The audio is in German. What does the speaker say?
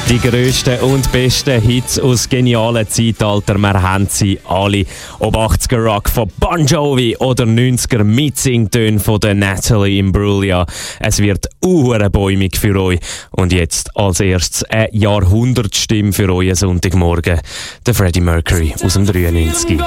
Die grössten und besten Hits aus genialen Zeitalter, wir haben sie alle. Ob 80er Rock von Bon Jovi oder 90er Mitsingtöne von der Natalie Imbruglia. Es wird bäumig für euch. Und jetzt als erstes eine Jahrhundertstimme für euren Sonntagmorgen. Der Freddie Mercury aus dem 93.